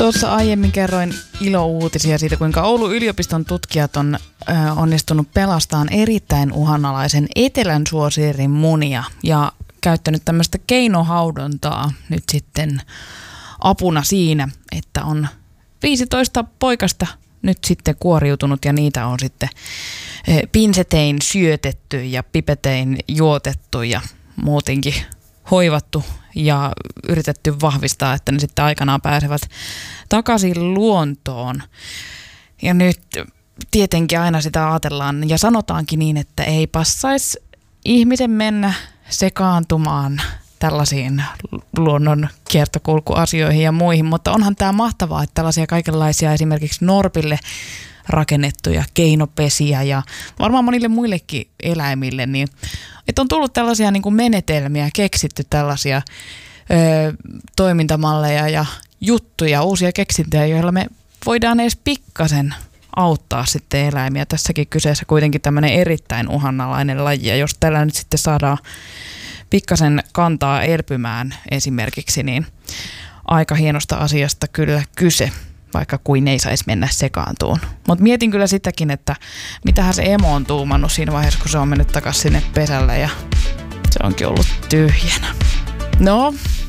Tuossa aiemmin kerroin ilouutisia siitä, kuinka Oulun yliopiston tutkijat on onnistunut pelastamaan erittäin uhanalaisen etelänsuosiirin munia ja käyttänyt tämmöistä keinohaudontaa nyt sitten apuna siinä, että on 15 poikasta nyt sitten kuoriutunut ja niitä on sitten pinsetein syötetty ja pipetein juotettu ja muutenkin hoivattu ja yritetty vahvistaa, että ne sitten aikanaan pääsevät takaisin luontoon. Ja nyt tietenkin aina sitä ajatellaan ja sanotaankin niin, että ei passaisi ihmisen mennä sekaantumaan tällaisiin luonnon kiertokulkuasioihin ja muihin, mutta onhan tämä mahtavaa, että tällaisia kaikenlaisia esimerkiksi norpille rakennettuja keinopesiä ja varmaan monille muillekin eläimille, niin että on tullut tällaisia niin kuin menetelmiä, keksitty tällaisia toimintamalleja ja juttuja, uusia keksintöjä, joilla me voidaan edes pikkasen auttaa sitten eläimiä. Tässäkin kyseessä kuitenkin tämmöinen erittäin uhanalainen laji, ja jos tällä nyt sitten saadaan pikkasen kantaa elpymään esimerkiksi, niin aika hienosta asiasta kyllä kyse, vaikka kuin ei saisi mennä sekaantuun. Mutta mietin kyllä sitäkin, että mitähän se emo on tuumannut siinä vaiheessa, kun se on mennyt takaisin sinne pesälle ja se onkin ollut tyhjänä. No,